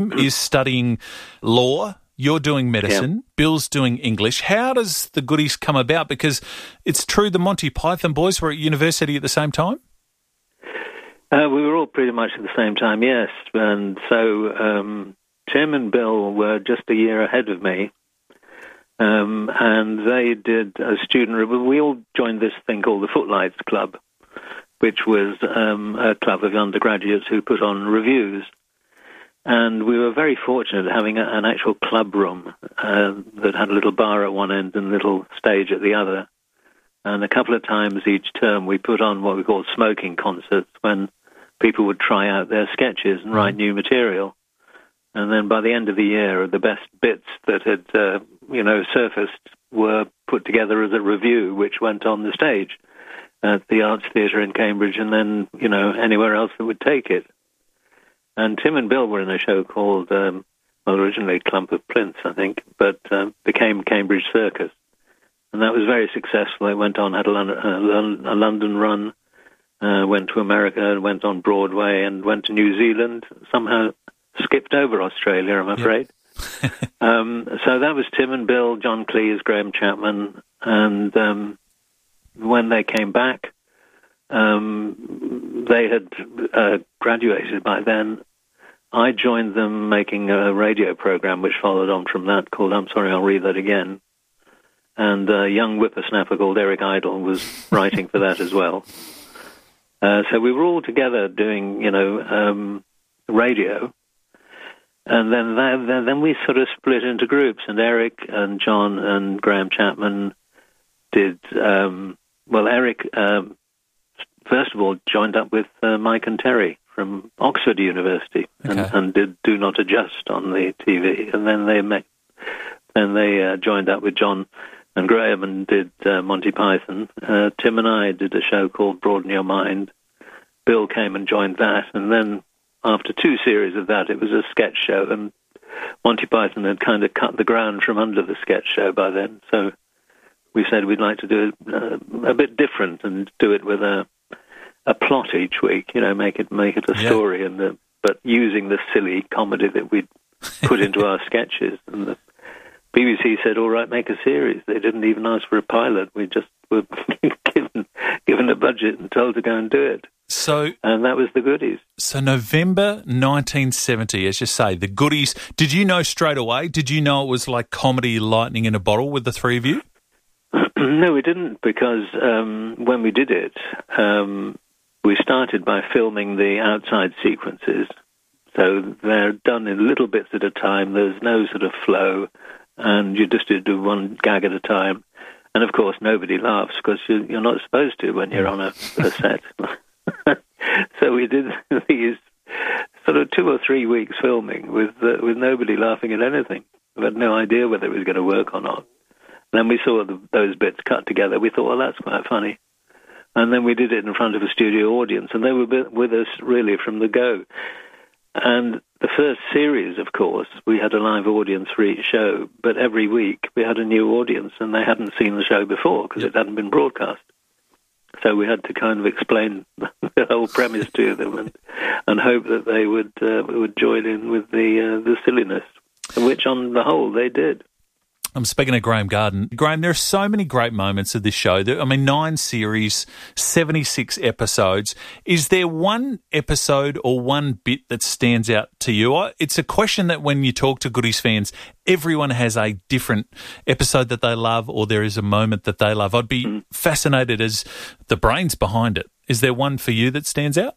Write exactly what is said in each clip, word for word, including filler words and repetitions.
is studying law. You're doing medicine. Yeah. Bill's doing English. How does the Goodies come about? Because it's true the Monty Python boys were at university at the same time? Uh, we were all pretty much at the same time, yes. And so um, Tim and Bill were just a year ahead of me. Um, and they did a student... We all joined this thing called the Footlights Club, which was um, a club of undergraduates who put on reviews. And we were very fortunate having a, an actual club room uh, that had a little bar at one end and a little stage at the other. And a couple of times each term we put on what we called smoking concerts, when people would try out their sketches and write new material. And then by the end of the year, the best bits that had, uh, you know, surfaced were put together as a review, which went on the stage at the Arts Theatre in Cambridge and then, you know, anywhere else that would take it. And Tim and Bill were in a show called, um, well, originally Clump of Plinths, I think, but uh, became Cambridge Circus. And that was very successful. It went on, had a London, a London run, uh, went to America, and went on Broadway, and went to New Zealand, somehow skipped over Australia, I'm afraid. Yep. um, so that was Tim and Bill, John Cleese, Graham Chapman, and um, when they came back, Um, they had uh, graduated by then. I joined them making a radio program which followed on from that called I'm Sorry, I'll Read That Again. And a young whippersnapper called Eric Idle was writing for that as well. Uh, so we were all together doing, you know, um, radio. And then, that, then we sort of split into groups. And Eric and John and Graham Chapman did, um, well, Eric... Um, first of all, joined up with uh, Mike and Terry from Oxford University and, okay. and did Do Not Adjust on the T V. And then they met, then they uh, joined up with John and Graham and did uh, Monty Python. Uh, Tim and I did a show called Broaden Your Mind. Bill came and joined that. And then after two series of that, it was a sketch show. And Monty Python had kind of cut the ground from under the sketch show by then. So we said we'd like to do it uh, a bit different and do it with a a plot each week, you know, make it make it a yeah. story, and the, but using the silly comedy that we'd put into our sketches. And the B B C said, all right, make a series. They didn't even ask for a pilot. We just were given given a budget and told to go and do it. So, and that was the Goodies. So November nineteen seventy, as you say, the Goodies. Did you know straight away? Did you know it was like comedy lightning in a bottle with the three of you? No, we didn't, because um, when we did it, um, we started by filming the outside sequences. So they're done in little bits at a time. There's no sort of flow, and you just do one gag at a time. And, of course, nobody laughs because you're not supposed to when you're on a, a set. So we did these sort of two or three weeks filming with uh, with nobody laughing at anything. We had no idea whether it was going to work or not. And then we saw the, those bits cut together. We thought, well, that's quite funny. And then we did it in front of a studio audience, and they were with us really from the go. And the first series, of course, we had a live audience for each show, but every week we had a new audience, and they hadn't seen the show before because it hadn't been broadcast. So we had to kind of explain the whole premise to them and, and hope that they would uh, would join in with the uh, the silliness, which on the whole they did. I'm speaking of Graham Garden. Graham, there are so many great moments of this show. I mean, nine series, seventy-six episodes. Is there one episode or one bit that stands out to you? It's a question that when you talk to Goodies fans, everyone has a different episode that they love, or there is a moment that they love. I'd be mm. fascinated as the brains behind it. Is there one for you that stands out?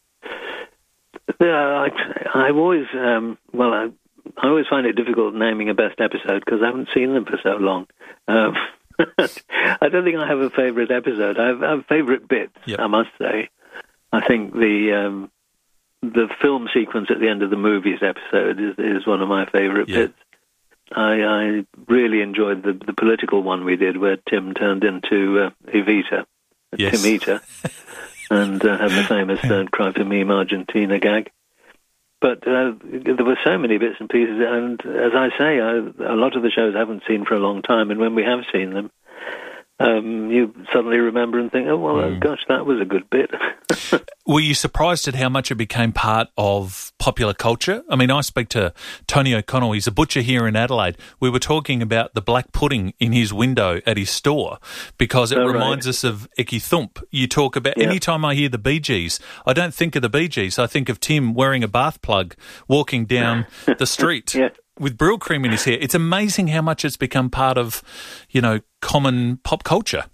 Yeah, I, I've always, um, well, I... I always find it difficult naming a best episode because I haven't seen them for so long. Um, I don't think I have a favourite episode. I have, I have favourite bits, yep. I must say. I think the um, the film sequence at the end of the movies episode is, is one of my favourite yep. bits. I, I really enjoyed the, the political one we did where Tim turned into uh, Evita, yes. Timita, and uh, had the famous Don't Cry for Me, Argentina gag. But uh, there were so many bits and pieces, and as I say, I, a lot of the shows I haven't seen for a long time, and when we have seen them, um, you suddenly remember and think, oh, well, mm. gosh, that was a good bit. Were you surprised at how much it became part of popular culture? I mean, I speak to Tony O'Connell. He's a butcher here in Adelaide. We were talking about the black pudding in his window at his store because it oh, reminds right. us of Eki Thump. You talk about, yeah. anytime I hear the Bee Gees, I don't think of the Bee Gees. I think of Tim wearing a bath plug, walking down the street yeah. with Brill cream in his hair. It's amazing how much it's become part of, you know, common pop culture.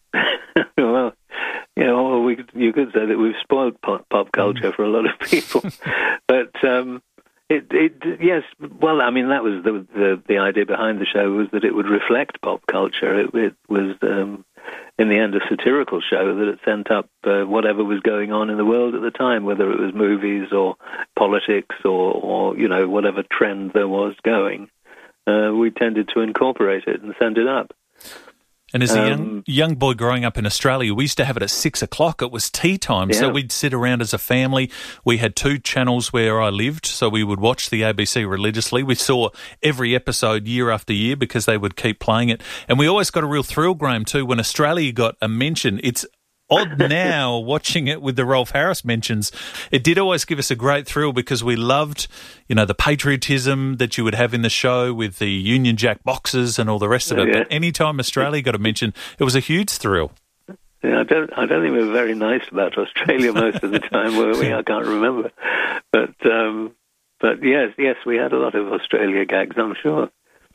Well, you know, or we could, you could say that we've spoiled pop, pop culture for a lot of people. But um, it, it, yes, well, I mean, that was the, the the idea behind the show, was that it would reflect pop culture. It, it was, um, in the end, a satirical show that it sent up uh, whatever was going on in the world at the time, whether it was movies or politics or, or you know, whatever trend there was going. Uh, we tended to incorporate it and send it up. And as a young young boy growing up in Australia, we used to have it at six o'clock. It was tea time, yeah. so we'd sit around as a family. We had two channels where I lived, so we would watch the A B C religiously. We saw every episode year after year because they would keep playing it. And we always got a real thrill, Graham, too, when Australia got a mention. It's odd now watching it with the Rolf Harris mentions. It did always give us a great thrill because we loved, you know, the patriotism that you would have in the show with the Union Jack boxes and all the rest of it. Yeah. But any time Australia got a mention, it was a huge thrill. Yeah, I don't, I don't think we were very nice about Australia most of the time, were we? I can't remember. But, um, but yes, yes, we had a lot of Australia gags, I'm sure.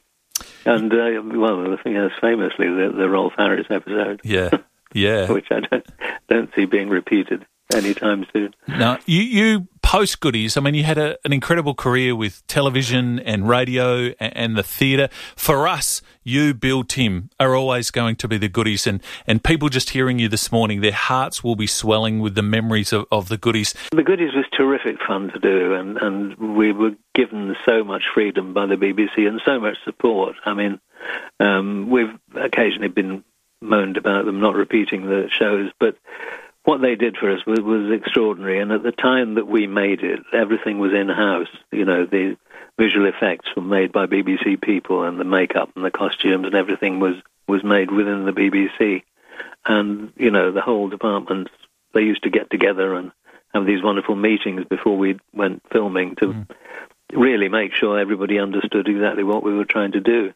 And, uh, well, I think that's famously the, the Rolf Harris episode. Yeah. Yeah, which I don't don't see being repeated anytime soon. Now, you, you post Goodies, I mean, you had a, an incredible career with television and radio and, and the theatre. For us, you, Bill, Tim, are always going to be the Goodies, and, and people just hearing you this morning, their hearts will be swelling with the memories of, of the Goodies. The Goodies was terrific fun to do, and, and we were given so much freedom by the B B C and so much support. I mean, um, we've occasionally been moaned about them not repeating the shows, but what they did for us was, was extraordinary. And at the time that we made it, everything was in-house. You know, the visual effects were made by B B C people, and the makeup and the costumes and everything was, was made within the B B C. And, you know, the whole department, they used to get together and have these wonderful meetings before we went filming to mm. really make sure everybody understood exactly what we were trying to do.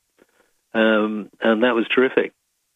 Um, and that was terrific.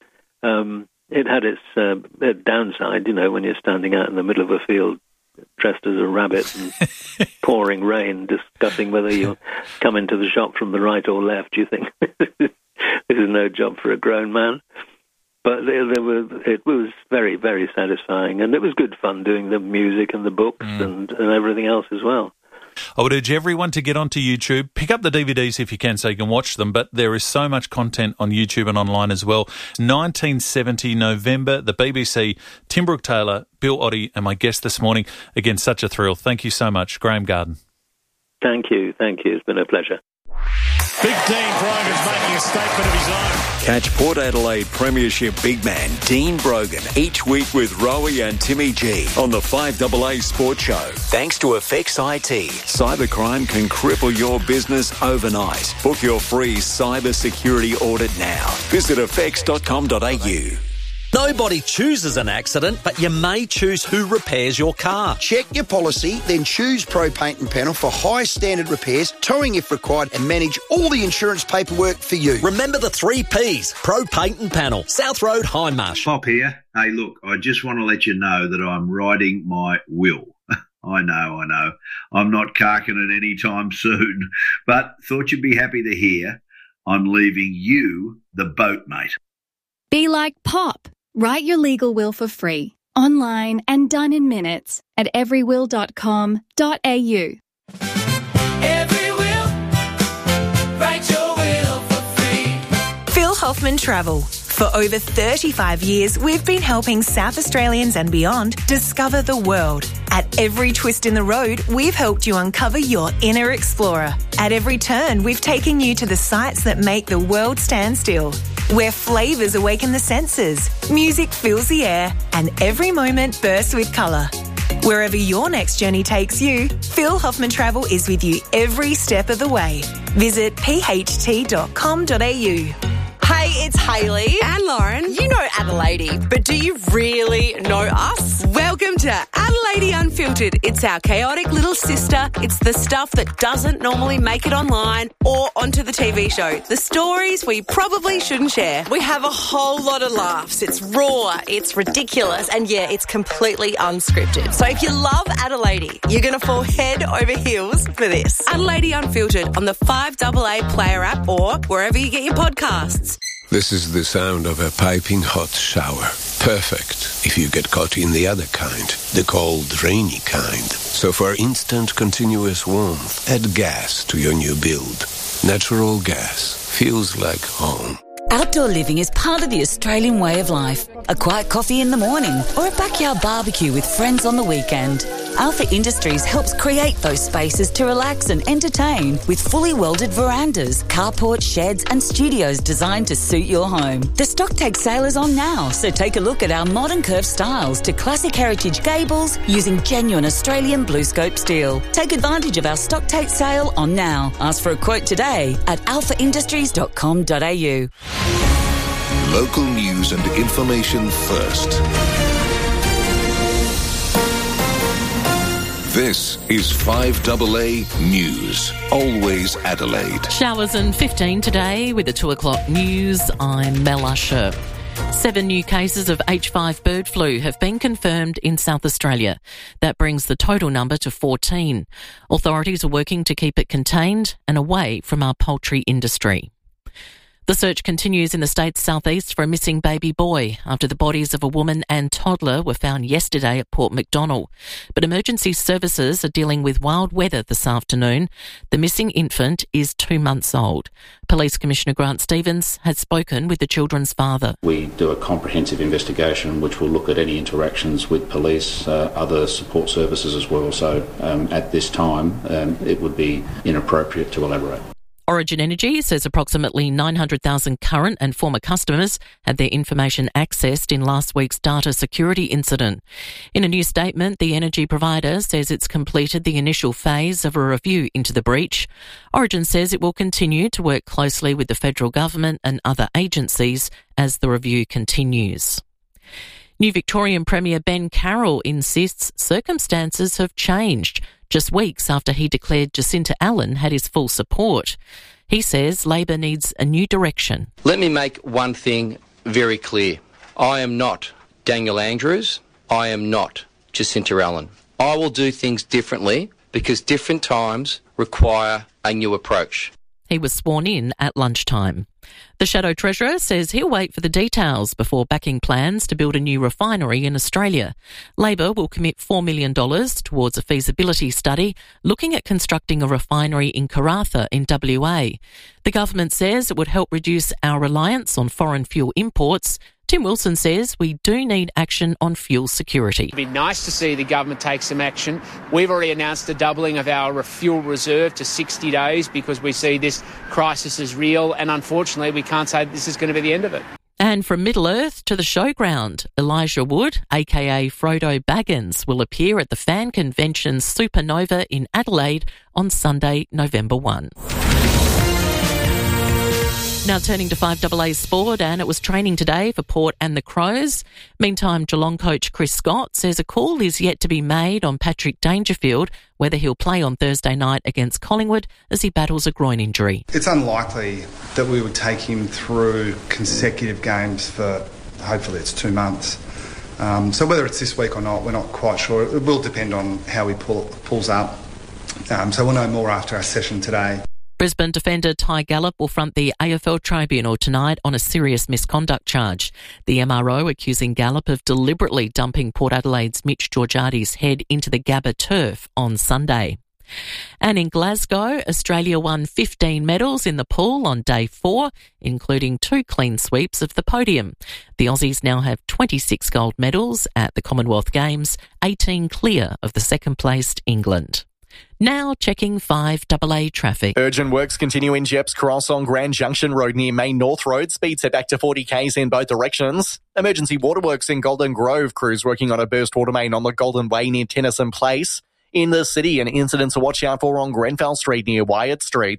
Um, it had its uh, downside, you know, when you're standing out in the middle of a field dressed as a rabbit and pouring rain, discussing whether you come into the shop from the right or left. You think, this is no job for a grown man. But there, there were, it was very, very satisfying, and it was good fun doing the music and the books mm. and, and everything else as well. I would urge everyone to get onto YouTube. Pick up the D V Ds if you can so you can watch them, but there is so much content on YouTube and online as well. nineteen seventy, November, the B B C, Tim Brooke-Taylor, Bill Oddie, and my guest this morning. Again, such a thrill. Thank you so much, Graham Garden. Thank you. Thank you. It's been a pleasure. Big Dean Brogan's making a statement of his own. Catch Port Adelaide Premiership big man Dean Brogan each week with Rowie and Timmy G on the five A A Sports Show. Thanks to Effects I T. Cybercrime can cripple your business overnight. Book your free cyber security audit now. Visit effects dot com dot a u. Nobody chooses an accident, but you may choose who repairs your car. Check your policy, then choose Pro Paint and Panel for high standard repairs, towing if required, and manage all the insurance paperwork for you. Remember the three Ps, Pro Paint and Panel, South Road, Hindmarsh. Bob here. Hey, look, I just want to let you know that I'm writing my will. I know, I know. I'm not carking it anytime soon, but thought you'd be happy to hear I'm leaving you the boat, mate. Be like Pop. Write your legal will for free, online and done in minutes at every will dot com dot a u. Every will, write your will for free. Phil Hoffman Travel. For over thirty-five years, we've been helping South Australians and beyond discover the world. At every twist in the road, we've helped you uncover your inner explorer. At every turn, we've taken you to the sights that make the world stand still. Where flavours awaken the senses, music fills the air, and every moment bursts with colour. Wherever your next journey takes you, Phil Hoffman Travel is with you every step of the way. Visit p h t dot com dot a u. Hey, it's Hayley and Lauren. You know Adelaide, but do you really know us? Welcome to Adelaide Unfiltered. It's our chaotic little sister. It's the stuff that doesn't normally make it online or onto the T V show. The stories we probably shouldn't share. We have a whole lot of laughs. It's raw, it's ridiculous, and yeah, it's completely unscripted. So if you love Adelaide, you're going to fall head over heels for this. Adelaide Unfiltered on the five A A Player app or wherever you get your podcasts. This is the sound of a piping hot shower. Perfect if you get caught in the other kind, the cold, rainy kind. So for instant, continuous warmth, add gas to your new build. Natural gas feels like home. Outdoor living is part of the Australian way of life. A quiet coffee in the morning or a backyard barbecue with friends on the weekend. Alpha Industries helps create those spaces to relax and entertain with fully welded verandas, carports, sheds and studios designed to suit your home. The stock take sale is on now, so take a look at our modern curved styles to classic heritage gables using genuine Australian blue scope steel. Take advantage of our stock take sale on now. Ask for a quote today at alpha industries dot com dot a u. Local news and information first. This is five A A News. Always Adelaide. Showers and fifteen today with the two o'clock news. I'm Mel Usher. Seven new cases of H five bird flu have been confirmed in South Australia. That brings the total number to fourteen. Authorities are working to keep it contained and away from our poultry industry. The search continues in the state's southeast for a missing baby boy after the bodies of a woman and toddler were found yesterday at Port Macdonnell. But emergency services are dealing with wild weather this afternoon. The missing infant is two months old. Police Commissioner Grant Stevens had spoken with the children's father. We do a comprehensive investigation which will look at any interactions with police, uh, other support services as well. So um, at this time, um, it would be inappropriate to elaborate. Origin Energy says approximately nine hundred thousand current and former customers had their information accessed in last week's data security incident. In a new statement, the energy provider says it's completed the initial phase of a review into the breach. Origin says it will continue to work closely with the federal government and other agencies as the review continues. New Victorian Premier Ben Carroll insists circumstances have changed just weeks after he declared Jacinta Allen had his full support. He says Labor needs a new direction. Let me make one thing very clear. I am not Daniel Andrews. I am not Jacinta Allen. I will do things differently because different times require a new approach. He was sworn in at lunchtime. The Shadow Treasurer says he'll wait for the details before backing plans to build a new refinery in Australia. Labor will commit four million dollars towards a feasibility study looking at constructing a refinery in Karratha in W A. The government says it would help reduce our reliance on foreign fuel imports. Tim Wilson says we do need action on fuel security. It'd be nice to see the government take some action. We've already announced the doubling of our fuel reserve to sixty days because we see this crisis as real, and unfortunately we can't say this is going to be the end of it. And from Middle-earth to the showground, Elijah Wood, aka Frodo Baggins, will appear at the fan convention Supernova in Adelaide on Sunday, November first. Now turning to five A A Sport, and it was training today for Port and the Crows. Meantime, Geelong coach Chris Scott says a call is yet to be made on Patrick Dangerfield, whether he'll play on Thursday night against Collingwood as he battles a groin injury. It's unlikely that we would take him through consecutive games for, hopefully it's two months. Um, so whether it's this week or not, we're not quite sure. It will depend on how he pull, pulls up. Um, so we'll know more after our session today. Brisbane defender Ty Gallup will front the A F L tribunal tonight on a serious misconduct charge. The M R O accusing Gallup of deliberately dumping Port Adelaide's Mitch Georgiades' head into the Gabba turf on Sunday. And in Glasgow, Australia won fifteen medals in the pool on day four, including two clean sweeps of the podium. The Aussies now have twenty-six gold medals at the Commonwealth Games, eighteen clear of the second-placed England. Now checking five A A traffic. Urgent works continue in Jeps Cross on Grand Junction Road near Main North Road. Speed set back to forty k's in both directions. Emergency waterworks in Golden Grove. Crews working on a burst water main on the Golden Way near Tennyson Place. In the city, an incident to watch out for on Grenfell Street near Wyatt Street.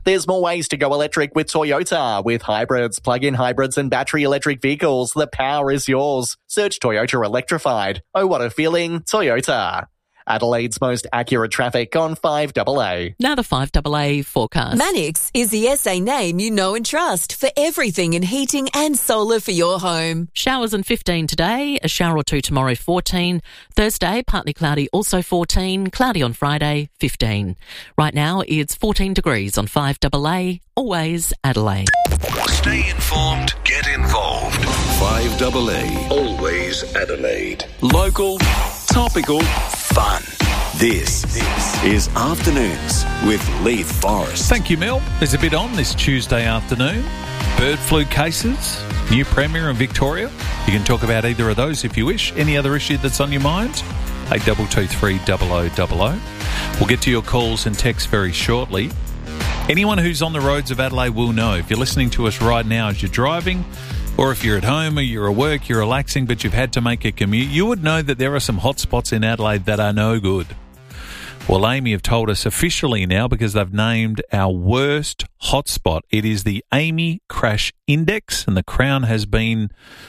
There's more ways to go electric with Toyota. With hybrids, plug-in hybrids and battery electric vehicles, the power is yours. Search Toyota Electrified. Oh, what a feeling. Toyota. Adelaide's most accurate traffic on five double A. Now the five double A forecast. Mannix is the S A name you know and trust for everything in heating and solar for your home. Showers and fifteen today, a shower or two tomorrow, fourteen. Thursday, partly cloudy, also fourteen. Cloudy on Friday, fifteen. Right now, it's fourteen degrees on five double A, always Adelaide. Stay informed, get involved. five double A, always Adelaide. Local, topical, fun. This, this is Afternoons with Leith Forrest. Thank you, Mel. There's a bit on this Tuesday afternoon. Bird flu cases, new Premier in Victoria. You can talk about either of those if you wish. Any other issue that's on your mind? eight two two three double oh double oh. We'll get to your calls and texts very shortly. Anyone who's on the roads of Adelaide will know. If you're listening to us right now as you're driving, or if you're at home or you're at work, you're relaxing, but you've had to make a commute, you would know that there are some hot spots in Adelaide that are no good. Well, Amy have told us officially now, because they've named our worst hotspot. It is the Amy Crash Index, and the Crown has been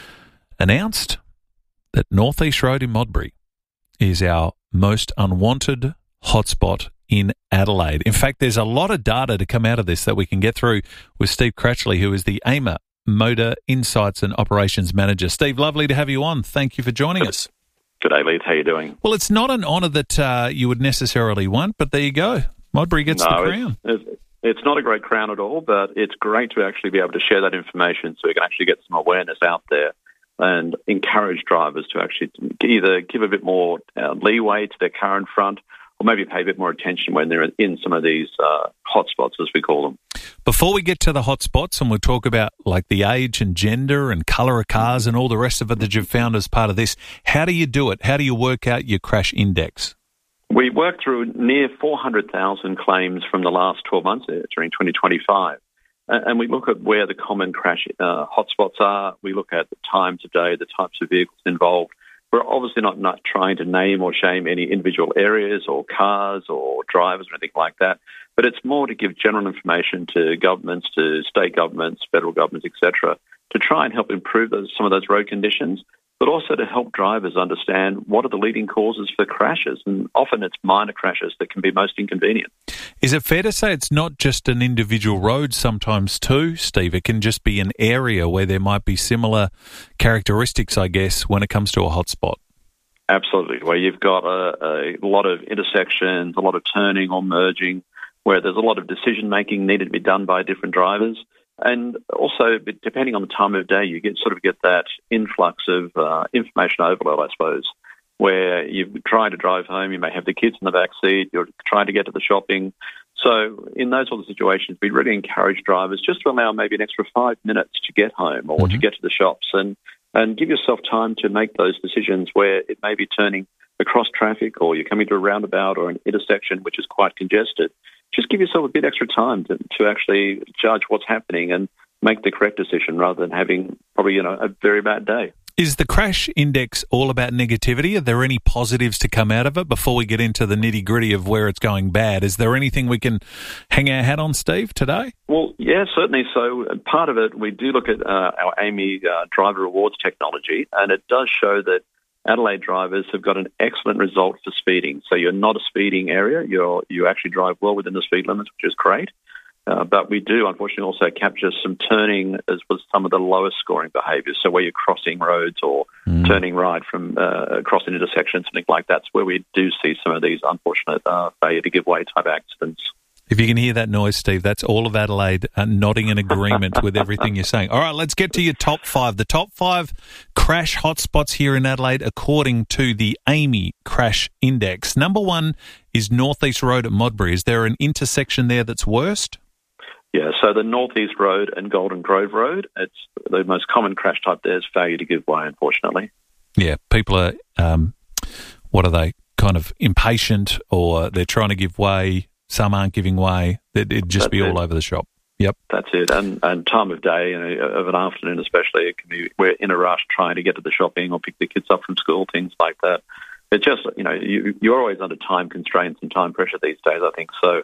announced that North East Road in Modbury is our most unwanted hotspot in Adelaide. In fact, there's a lot of data to come out of this that we can get through with Steve Cratchley, who is the A M A Motor Insights and Operations Manager. Steve, lovely to have you on. Thank you for joining us. Good day, Leith. How are you doing? Well, it's not an honour that uh, you would necessarily want, but there you go. Modbury gets no, the crown. It's, it's, it's not a great crown at all, but it's great to actually be able to share that information so we can actually get some awareness out there and encourage drivers to actually either give a bit more uh, leeway to their car in front, or maybe pay a bit more attention when they're in some of these uh, hotspots, as we call them. Before we get to the hotspots, and we'll talk about like the age and gender and colour of cars and all the rest of it that you've found as part of this, how do you do it? How do you work out your crash index? We worked through near four hundred thousand claims from the last twelve months during twenty twenty-five. And we look at where the common crash uh, hotspots are. We look at the times of day, the types of vehicles involved. We're obviously not, not trying to name or shame any individual areas or cars or drivers or anything like that, but it's more to give general information to governments, to state governments, federal governments, et cetera, to try and help improve those, some of those road conditions, but also to help drivers understand what are the leading causes for crashes. And often it's minor crashes that can be most inconvenient. Is it fair to say it's not just an individual road sometimes too, Steve? It can just be an area where there might be similar characteristics, I guess, when it comes to a hotspot. Absolutely, where you've got a, a lot of intersections, a lot of turning or merging, where there's a lot of decision-making needed to be done by different drivers. And also, depending on the time of day, you get sort of get that influx of uh, information overload, I suppose, where you're trying to drive home, you may have the kids in the back seat, you're trying to get to the shopping. So in those sort of situations, we really encourage drivers just to allow maybe an extra five minutes to get home or mm-hmm. to get to the shops, and, and give yourself time to make those decisions where it may be turning across traffic, or you're coming to a roundabout or an intersection which is quite congested. Just give yourself a bit extra time to, to actually judge what's happening and make the correct decision, rather than having probably, you know, a very bad day. Is the crash index all about negativity? Are there any positives to come out of it before we get into the nitty-gritty of where it's going bad? Is there anything we can hang our hat on, Steve, today? Well, yeah, certainly. So part of it, we do look at uh, our A M I uh, driver rewards technology, and it does show that Adelaide drivers have got an excellent result for speeding. So you're not a speeding area. You're, you actually drive well within the speed limits, which is great. Uh, but we do, unfortunately, also capture some turning as well as some of the lowest scoring behaviours. So where you're crossing roads or mm. turning right from uh, crossing intersections, something like that's where we do see some of these unfortunate uh, failure to give way type accidents. If you can hear that noise, Steve, that's all of Adelaide uh, nodding in agreement with everything you're saying. All right, let's get to your top five. The top five crash hotspots here in Adelaide according to the A M I Crash Index. Number one is North East Road at Modbury. Is there an intersection there that's worst? Yeah, so the North East Road and Golden Grove Road, it's the most common crash type there is failure to give way, unfortunately. Yeah, people are, um, what are they, kind of impatient, or they're trying to give way. Some aren't giving way. It'd just That's be all it. over the shop. Yep. That's it. And and time of day, you know, of an afternoon especially, it can be, we're in a rush trying to get to the shopping or pick the kids up from school, things like that. It's just, you know, you, you're always under time constraints and time pressure these days, I think. So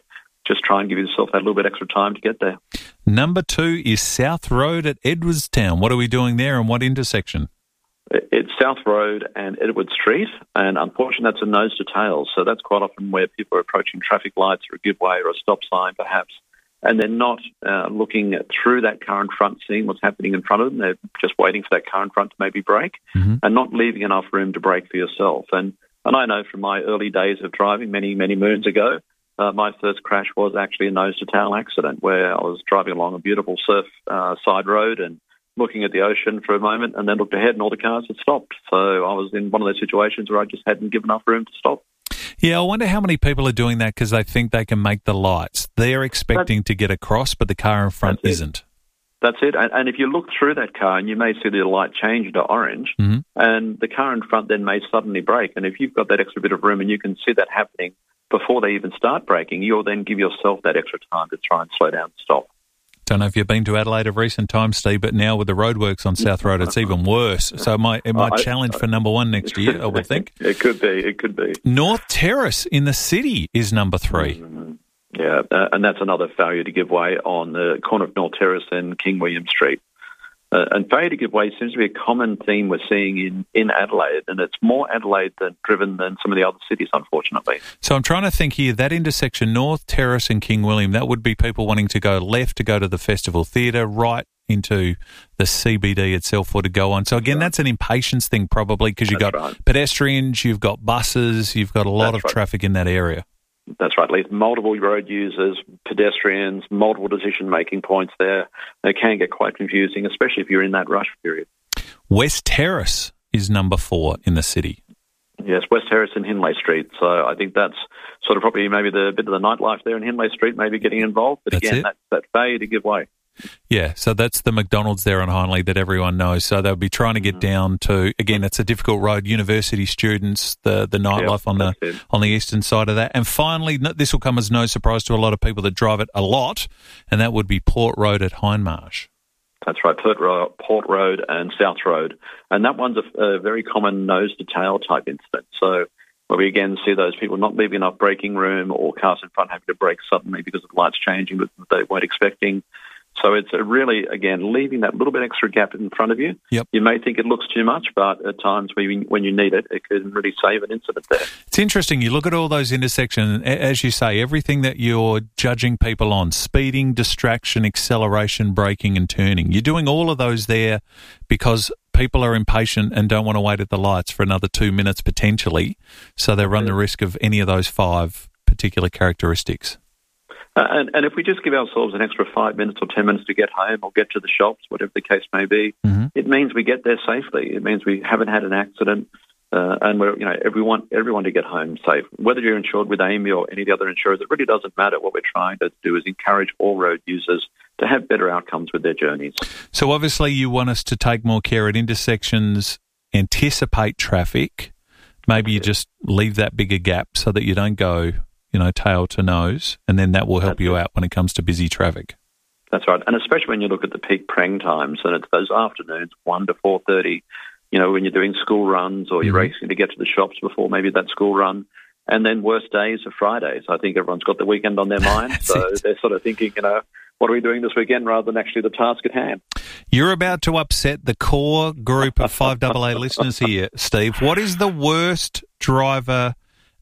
just try and give yourself that little bit extra time to get there. Number two is South Road at Edwardstown. What are we doing there and what intersection? It's South Road and Edward Street, and unfortunately that's a nose to tail, so that's quite often where people are approaching traffic lights or a give way or a stop sign perhaps, and they're not uh, looking through that car in front, seeing what's happening in front of them. They're just waiting for that car in front to maybe brake mm-hmm. and not leaving enough room to brake for yourself. And, and I know from my early days of driving many, many moons ago, uh, my first crash was actually a nose to tail accident where I was driving along a beautiful surf uh, side road and looking at the ocean for a moment and then looked ahead and all the cars had stopped. So I was in one of those situations where I just hadn't given enough room to stop. Yeah, I wonder how many people are doing that because they think they can make the lights. They're expecting that's, to get across, but the car in front that's isn't. It. That's it. And, and if you look through that car and you may see the light change into orange mm-hmm. and the car in front then may suddenly brake. And if you've got that extra bit of room and you can see that happening before they even start braking, you'll then give yourself that extra time to try and slow down and stop. Don't know if you've been to Adelaide of recent times, Steve, but now with the roadworks on South Road, it's even worse. So it might, it might I, challenge for number one next year, I would think. It could be, it could be. North Terrace in the city is number three. Mm-hmm. Yeah, uh, and that's another failure to give way on the corner of North Terrace and King William Street. Uh, and failure to give way seems to be a common theme we're seeing in, in Adelaide, and it's more Adelaide than driven than some of the other cities, unfortunately. So I'm trying to think here, that intersection, North Terrace and King William, that would be people wanting to go left to go to the Festival Theatre, right into the C B D itself or to go on. So again, that's, that's an impatience thing probably because you've got right. pedestrians, you've got buses, you've got a lot that's of right. traffic in that area. That's right, Leith. Multiple road users, pedestrians, multiple decision-making points there. It can get quite confusing, especially if you're in that rush period. West Terrace is number four in the city. Yes, West Terrace and Hindley Street. So I think that's sort of probably maybe the bit of the nightlife there in Hindley Street, maybe getting involved. But that's again, it. that, that failure to give way. Yeah, so that's the McDonald's there on Hindley that everyone knows. So they'll be trying to get down to, again, it's a difficult road, university students, the, the nightlife yep, on the it. on the eastern side of that. And finally, this will come as no surprise to a lot of people that drive it a lot, and that would be Port Road at Hindmarsh. That's right, Port Road, Port Road and South Road. And that one's a, a very common nose-to-tail type incident. So where we again see those people not leaving enough braking room or cars in front having to brake suddenly because of the lights changing that they weren't expecting. So it's a really, again, leaving that little bit extra gap in front of you. Yep. You may think it looks too much, but at times when you, when you need it, it can really save an incident there. It's interesting. You look at all those intersections, as you say, everything that you're judging people on, speeding, distraction, acceleration, braking and turning. You're doing all of those there because people are impatient and don't want to wait at the lights for another two minutes potentially, so they run the risk of any of those five particular characteristics. Uh, and, and if we just give ourselves an extra five minutes or ten minutes to get home or get to the shops, whatever the case may be, mm-hmm. it means we get there safely. It means we haven't had an accident, uh, and we're, you know, everyone, everyone to get home safe. Whether you're insured with A M I or any of the other insurers, it really doesn't matter. What we're trying to do is encourage all road users to have better outcomes with their journeys. So obviously you want us to take more care at intersections, anticipate traffic. Maybe you just leave that bigger gap so that you don't go, you know, tail to nose, and then that will help That's you it. out when it comes to busy traffic. That's right. And especially when you look at the peak prang times, and it's those afternoons, one to four thirty, you know, when you're doing school runs or you're mm-hmm. racing to get to the shops before maybe that school run. And then worst days are Fridays. I think everyone's got the weekend on their mind, so it. they're sort of thinking, you know, what are we doing this weekend rather than actually the task at hand? You're about to upset the core group of five A A listeners here, Steve. What is the worst driver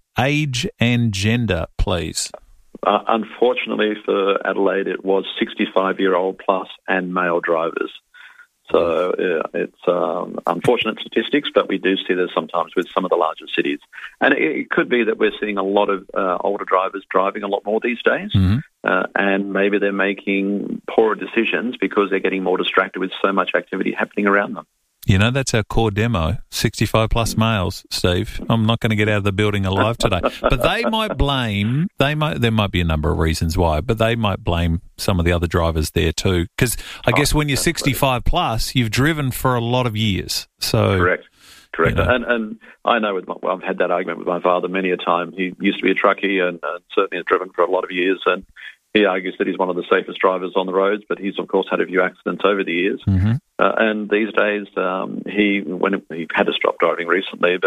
age and gender, please? Uh, unfortunately for Adelaide, it was sixty-five-year-old plus and male drivers. So uh, it's um, unfortunate statistics, but we do see this sometimes with some of the larger cities. And it, it could be that we're seeing a lot of uh, older drivers driving a lot more these days, mm-hmm. uh, and maybe they're making poorer decisions because they're getting more distracted with so much activity happening around them. You know, that's our core demo, sixty-five plus males, Steve. I'm not going to get out of the building alive today. But they might blame, they might, there might be a number of reasons why, but they might blame some of the other drivers there too. Because I oh, guess when you're sixty-five plus, you've driven for a lot of years. So Correct. Correct. You know. And, and I know with my, well, I've had that argument with my father many a time. He used to be a truckie and, and certainly has driven for a lot of years. And he argues that he's one of the safest drivers on the roads, but he's, of course, had a few accidents over the years. Mm-hmm. Uh, and these days, um, he when he had to stop driving recently, but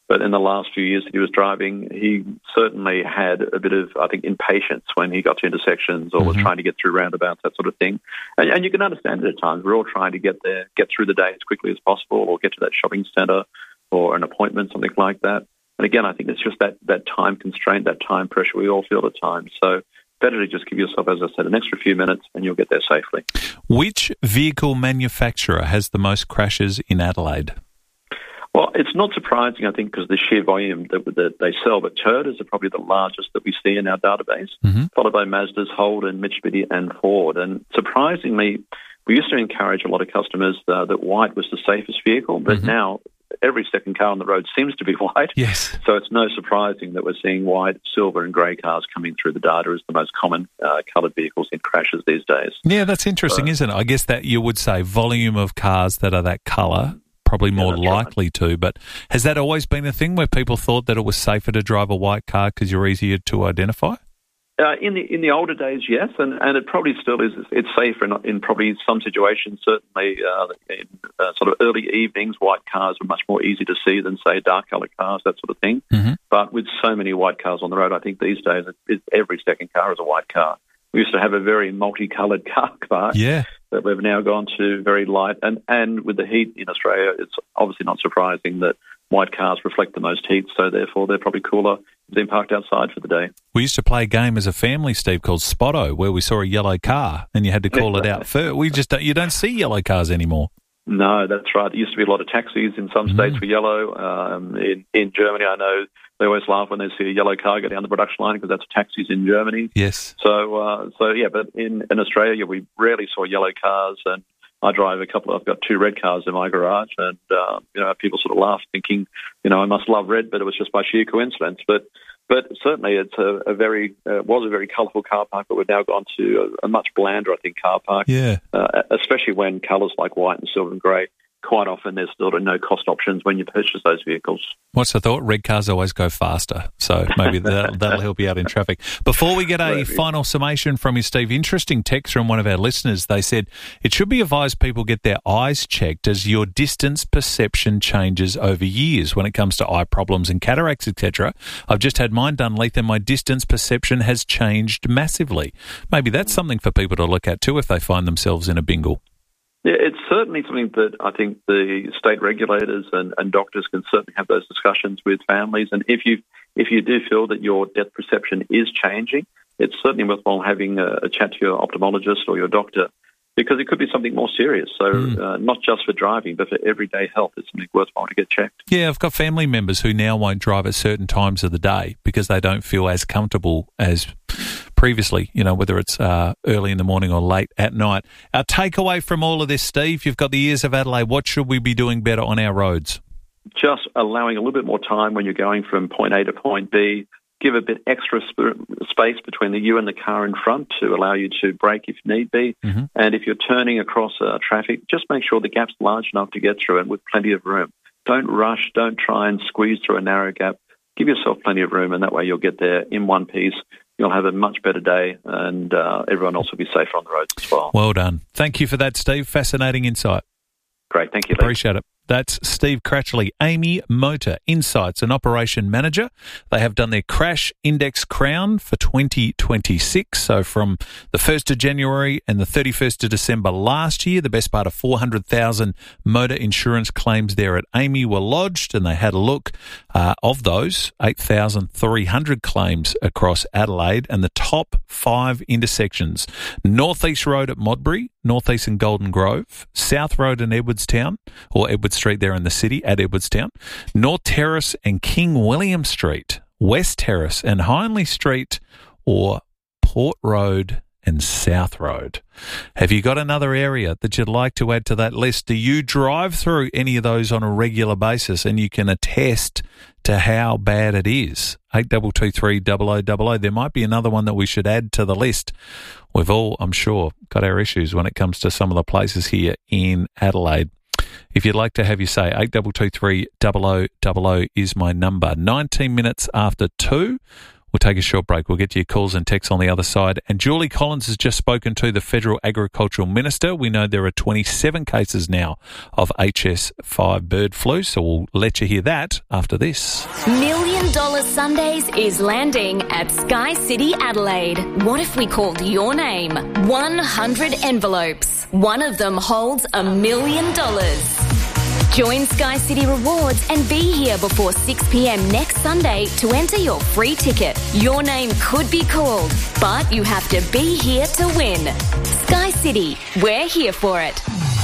But in the last few years that he was driving, he certainly had a bit of, I think, impatience when he got to intersections or mm-hmm. was trying to get through roundabouts, that sort of thing. And, and you can understand it at times. We're all trying to get there, get through the day as quickly as possible, or get to that shopping centre or an appointment, something like that. And again, I think it's just that, that time constraint, that time pressure we all feel at times. So better to just give yourself, as I said, an extra few minutes and you'll get there safely. Which vehicle manufacturer has the most crashes in Adelaide? Well, it's not surprising, I think, because the sheer volume that, that they sell, but Toyotas are probably the largest that we see in our database, mm-hmm. followed by Mazdas, Holden, Mitsubishi and Ford. And surprisingly, we used to encourage a lot of customers uh, that white was the safest vehicle, but mm-hmm. now every second car on the road seems to be white. Yes. So it's no surprising that we're seeing white, silver and grey cars coming through the data as the most common uh, coloured vehicles in crashes these days. Yeah, that's interesting, so, isn't it? I guess that you would say volume of cars that are that colour, probably more yeah, likely right. to, but has that always been a thing where people thought that it was safer to drive a white car because you're easier to identify? Uh, in the in the older days, yes, and, and it probably still is. It's safer in, in probably some situations. Certainly, uh, in uh, sort of early evenings, white cars are much more easy to see than, say, dark-coloured cars, that sort of thing. Mm-hmm. But with so many white cars on the road, I think these days it, it, every second car is a white car. We used to have a very multicoloured car park yeah. that we've now gone to very light. And, and with the heat in Australia, it's obviously not surprising that white cars reflect the most heat, so therefore they're probably cooler than parked outside for the day. We used to play a game as a family, Steve, called Spotto, where we saw a yellow car and you had to call it out first. We just don't, you don't see yellow cars anymore. No, that's right. There used to be a lot of taxis in some mm. states were yellow. Um, in, in Germany, I know they always laugh when they see a yellow car go down the production line because that's taxis in Germany. Yes. So, uh, so yeah, but in, in Australia, we rarely saw yellow cars, and I drive a couple. I've got two red cars in my garage, and uh, you know, people sort of laugh, thinking, you know, I must love red, but it was just by sheer coincidence. But but certainly, it's a, a very uh, was a very colourful car park, but we've now gone to a, a much blander, I think, car park. Yeah. Uh, especially when colours like white and silver and grey. Quite often, there's sort of no cost options when you purchase those vehicles. What's the thought? Red cars always go faster, so maybe that, that'll help you out in traffic. Before we get a maybe. final summation from you, Steve, interesting text from one of our listeners. They said, it should be advised people get their eyes checked as your distance perception changes over years when it comes to eye problems and cataracts, et cetera. I've just had mine done, Leith, and my distance perception has changed massively. Maybe that's something for people to look at too if they find themselves in a bingle. Yeah, it's certainly something that I think the state regulators and, and doctors can certainly have those discussions with families. And if you if you do feel that your depth perception is changing, it's certainly worthwhile having a, a chat to your ophthalmologist or your doctor, because it could be something more serious. So mm. uh, not just for driving, but for everyday health, it's something worthwhile to get checked. Yeah, I've got family members who now won't drive at certain times of the day because they don't feel as comfortable as previously, you know, whether it's uh, early in the morning or late at night. Our takeaway from all of this, Steve, you've got the ears of Adelaide. What should we be doing better on our roads? Just allowing a little bit more time when you're going from point A to point B. Give a bit extra sp- space between the you and the car in front to allow you to brake if need be. Mm-hmm. And if you're turning across uh, traffic, just make sure the gap's large enough to get through and with plenty of room. Don't rush. Don't try and squeeze through a narrow gap. Give yourself plenty of room, and that way you'll get there in one piece. You'll have a much better day, and uh, everyone else will be safer on the roads as well. Well done. Thank you for that, Steve. Fascinating insight. Great. Thank you, Lee. Appreciate it. That's Steve Cratchley, Amy Motor Insights and Operation Manager. They have done their Crash Index Crown for twenty twenty-six. So from the first of January and the thirty-first of December last year, the best part of four hundred thousand motor insurance claims there at Amy were lodged, and they had a look. Uh, of those, eight thousand three hundred claims across Adelaide, and the top five intersections: Northeast Road at Modbury, Northeast and Golden Grove, South Road in Edwardstown, or Edward Street there in the city at Edwardstown, North Terrace and King William Street, West Terrace and Hindley Street, or Port Road and South Road. Have you got another area that you'd like to add to that list? Do you drive through any of those on a regular basis and you can attest to how bad it is? eight two two three, double oh double oh. There might be another one that we should add to the list. We've all, I'm sure, got our issues when it comes to some of the places here in Adelaide. If you'd like to have you say, eight two two three, double oh double oh is my number. nineteen minutes after two. We'll take a short break. We'll get to your calls and texts on the other side. And Julie Collins has just spoken to the Federal Agricultural Minister. We know there are twenty-seven cases now of H S five bird flu, so we'll let you hear that after this. Million Dollar Sundays is landing at Sky City Adelaide. What if we called your name? one hundred envelopes. One of them holds a million dollars. Join Sky City Rewards and be here before six p.m. next Sunday to enter your free ticket. Your name could be called, but you have to be here to win. Sky City, we're here for it.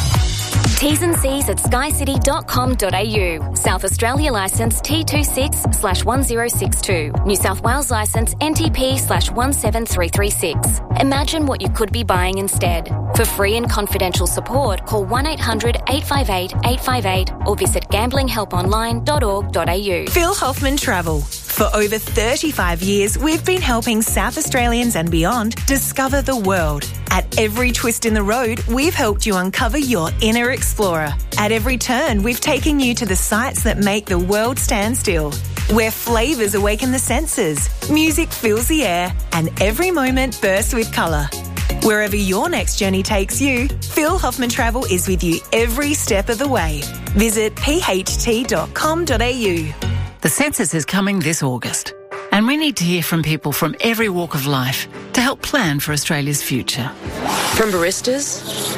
T's and C's at sky city dot com dot a u. South Australia licence T twenty-six slash one zero six two. New South Wales licence N T P slash one seven three three six. Imagine what you could be buying instead. For free and confidential support, call one eight hundred eight five eight eight five eight or visit gambling help online dot org dot a u. Phil Hoffman Travel. For over thirty-five years, we've been helping South Australians and beyond discover the world. At every twist in the road, we've helped you uncover your inner explorer. At every turn, we've taken you to the sights that make the world stand still. Where flavours awaken the senses, music fills the air, and every moment bursts with colour. Wherever your next journey takes you, Phil Hoffman Travel is with you every step of the way. Visit p h t dot com dot a u. The census is coming this August, and we need to hear from people from every walk of life to help plan for Australia's future. From baristas,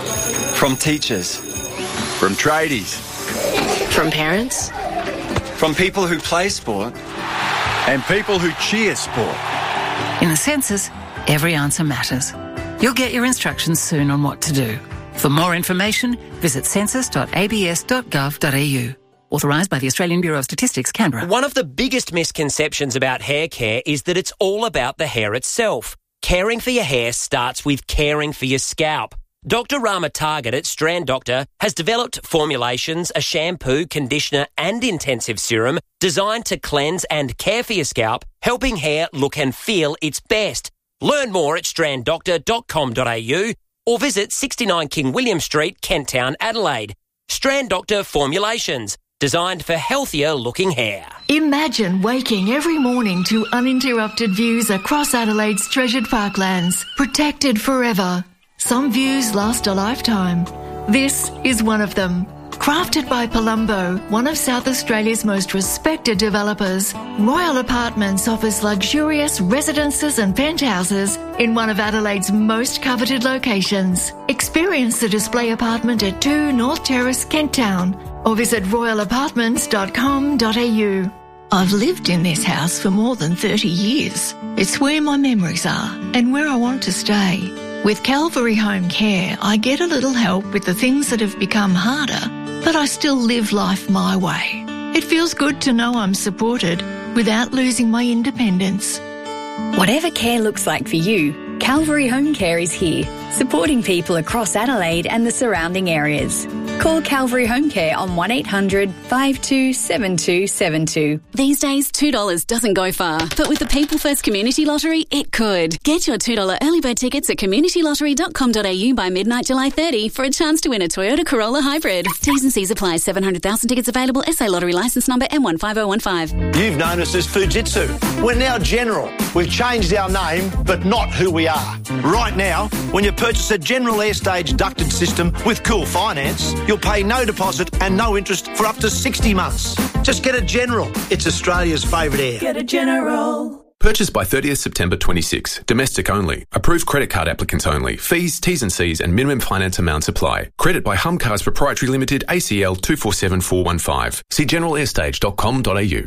from teachers, from tradies, from parents, from people who play sport, and people who cheer sport. In the census, every answer matters. You'll get your instructions soon on what to do. For more information, visit census dot a b s dot gov dot a u. Authorised by the Australian Bureau of Statistics, Canberra. One of the biggest misconceptions about hair care is that it's all about the hair itself. Caring for your hair starts with caring for your scalp. Doctor Rama Target at Strand Doctor has developed formulations, a shampoo, conditioner and intensive serum designed to cleanse and care for your scalp, helping hair look and feel its best. Learn more at strand doctor dot com dot a u or visit sixty-nine King William Street, Kent Town, Adelaide. Strand Doctor Formulations, designed for healthier looking hair. Imagine waking every morning to uninterrupted views across Adelaide's treasured parklands, protected forever. Some views last a lifetime. This is one of them. Crafted by Palumbo, one of South Australia's most respected developers, Royal Apartments offers luxurious residences and penthouses in one of Adelaide's most coveted locations. Experience the display apartment at two North Terrace, Kent Town, or visit royal apartments dot com dot a u. I've lived in this house for more than thirty years. It's where my memories are and where I want to stay. With Calvary Home Care, I get a little help with the things that have become harder, but I still live life my way. It feels good to know I'm supported without losing my independence. Whatever care looks like for you, Calvary Home Care is here, supporting people across Adelaide and the surrounding areas. Call Calvary Home Care on one eight hundred five two seven two seven two. These days, two dollars doesn't go far, but with the People First Community Lottery, it could. Get your two dollars early bird tickets at community lottery dot com dot a u by midnight July thirtieth for a chance to win a Toyota Corolla Hybrid. T's and C's apply. seven hundred thousand tickets available. S A Lottery licence number M one five oh one five. You've known us as Fujitsu. We're now General. We've changed our name, but not who we are. Right now, when you purchase a General Airstage ducted system with Cool Finance, you'll pay no deposit and no interest for up to sixty months. Just get a General. It's Australia's favourite air. Get a General. Purchase by thirtieth September twenty-six. Domestic only. Approved credit card applicants only. Fees, T's and C's and minimum finance amounts apply. Credit by Humcars Proprietary Limited, A C L two four seven four one five. See general airstage dot com dot a u.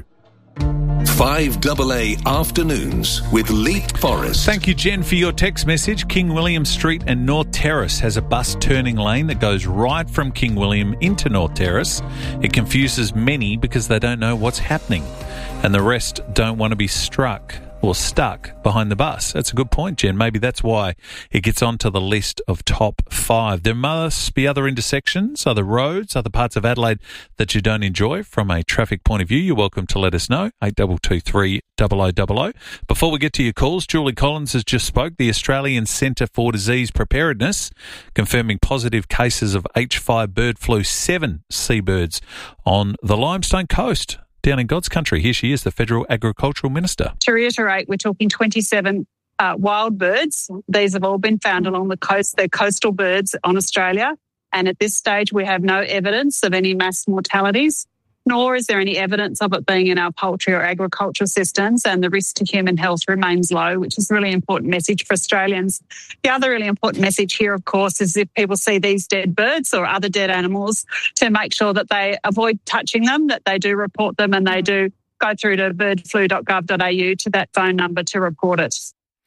five A A Afternoons with Leap Forest. Thank you, Jen, for your text message. King William Street and North Terrace has a bus turning lane that goes right from King William into North Terrace. It confuses many because they don't know what's happening, and the rest don't want to be struck or stuck behind the bus. That's a good point, Jen. Maybe that's why it gets onto the list of top five. There must be other intersections, other roads, other parts of Adelaide that you don't enjoy from a traffic point of view. You're welcome to let us know. eight two two three, zero zero zero zero. Before we get to your calls, Julie Collins has just spoke. The Australian Centre for Disease Preparedness confirming positive cases of H five bird flu, seven seabirds on the Limestone Coast. down in God's country. Here she is, the Federal Agricultural Minister. To reiterate, we're talking twenty-seven uh, wild birds. These have all been found along the coast. They're coastal birds on Australia. And at this stage, we have no evidence of any mass mortalities, nor is there any evidence of it being in our poultry or agricultural systems, and the risk to human health remains low, which is a really important message for Australians. The other really important message here, of course, is if people see these dead birds or other dead animals, to make sure that they avoid touching them, that they do report them, and they do go through to bird flu dot gov dot a u to that phone number to report it.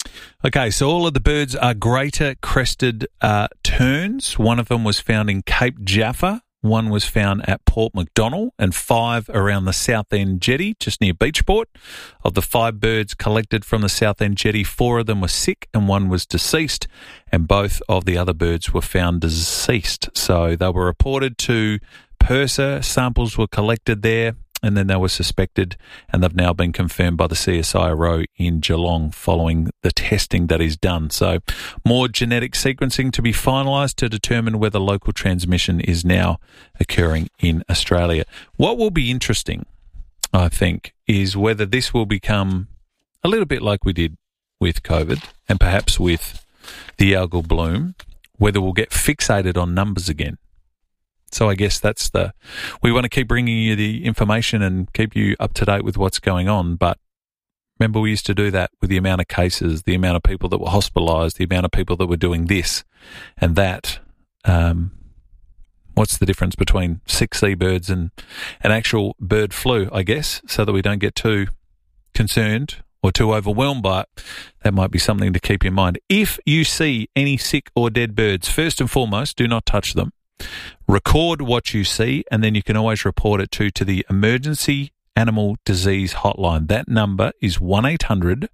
Okay, so all of the birds are greater crested uh, terns. One of them was found in Cape Jaffa. One was found at Port McDonnell, and five around the South End Jetty, just near Beachport. Of the five birds collected from the South End Jetty, four of them were sick and one was deceased, and both of the other birds were found deceased. So they were reported to PIRSA, samples were collected there, and then they were suspected, and they've now been confirmed by the C S I R O in Geelong following the testing that is done. So more genetic sequencing to be finalised to determine whether local transmission is now occurring in Australia. What will be interesting, I think, is whether this will become a little bit like we did with COVID and perhaps with the algal bloom, whether we'll get fixated on numbers again. So I guess that's the, we want to keep bringing you the information and keep you up to date with what's going on. But remember, we used to do that with the amount of cases, the amount of people that were hospitalised, the amount of people that were doing this and that. Um, what's the difference between sick seabirds and an actual bird flu, I guess, so that we don't get too concerned or too overwhelmed by it? That might be something to keep in mind. If you see any sick or dead birds, first and foremost, do not touch them. Record what you see, and then you can always report it to, to the Emergency Animal Disease Hotline. That number is one eight hundred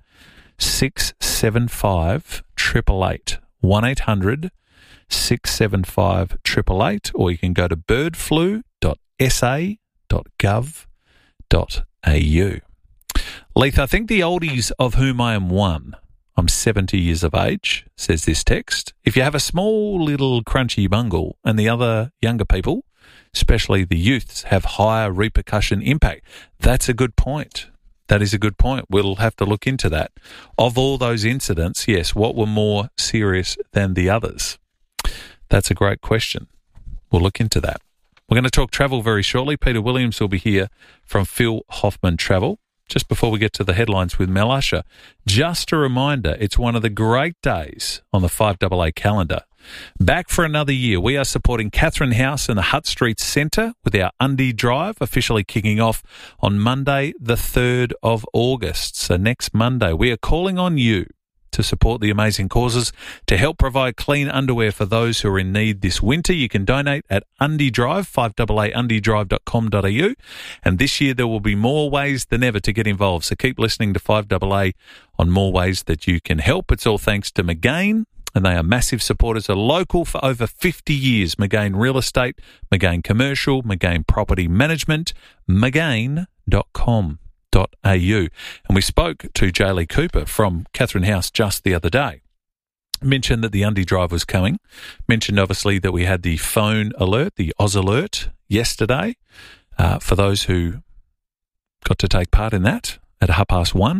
six seven five eight eight eight. one eight hundred six seven five eight eight eight, or you can go to bird flu dot s a dot gov dot a u. Leith, I think the oldies of whom I am one, I'm seventy years of age, says this text. If you have a small little crunchy bungle and the other younger people, especially the youths, have higher repercussion impact. That's a good point. That is a good point. We'll have to look into that. Of all those incidents, yes, what were more serious than the others? That's a great question. We'll look into that. We're going to talk travel very shortly. Peter Williams will be here from Phil Hoffman Travel. Just before we get to the headlines with Mel Usher, just a reminder, it's one of the great days on the five A A calendar. Back for another year, we are supporting Catherine House and the Hutt Street Centre with our Undy Drive, officially kicking off on Monday, the third of August. So next Monday, we are calling on you to support the amazing causes to help provide clean underwear for those who are in need this winter. You can donate at Undy Drive, five A A undy drive dot com dot a u. And this year there will be more ways than ever to get involved. So keep listening to five A A on more ways that you can help. It's all thanks to McGain, and they are massive supporters, are local for over fifty years. McGain Real Estate, McGain Commercial, McGain Property Management, McGain dot com. A U. And we spoke to Jaylee Cooper from Catherine House just the other day. Mentioned that the Undy Drive was coming. Mentioned obviously that we had the phone alert, the Oz alert yesterday, uh, for those who got to take part in that at half past one.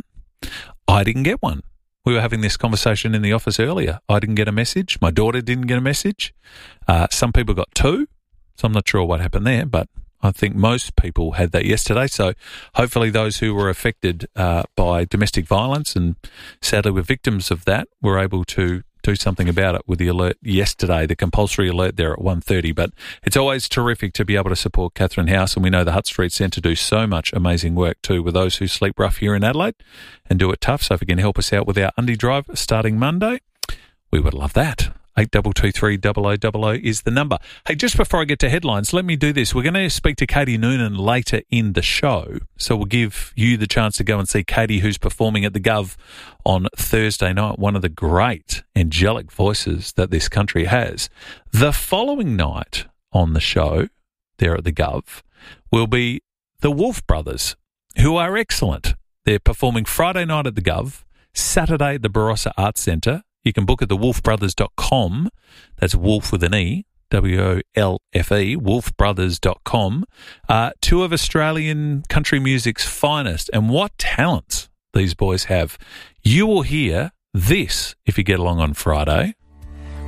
I didn't get one. We were having this conversation in the office earlier. I didn't get a message. My daughter didn't get a message. Uh, some people got two, so I'm not sure what happened there, but I think most people had that yesterday. So hopefully those who were affected uh, by domestic violence and sadly were victims of that were able to do something about it with the alert yesterday, the compulsory alert there at one thirty. But it's always terrific to be able to support Catherine House, and we know the Hutt Street Centre do so much amazing work too with those who sleep rough here in Adelaide and do it tough. So if you can help us out with our Undy Drive starting Monday, we would love that. eight two two three double oh double oh is the number. Hey, just before I get to headlines, let me do this. We're going to speak to Katie Noonan later in the show. So we'll give you the chance to go and see Katie, who's performing at the Gov on Thursday night, one of the great angelic voices that this country has. The following night on the show, there at the Gov, will be the Wolf Brothers, who are excellent. They're performing Friday night at the Gov, Saturday at the Barossa Arts Centre. You can book at the wolf brothers dot com. That's wolf with an E, W O L F E, wolf brothers dot com, uh, two of Australian country music's finest. And what talents these boys have. You will hear this if you get along on Friday.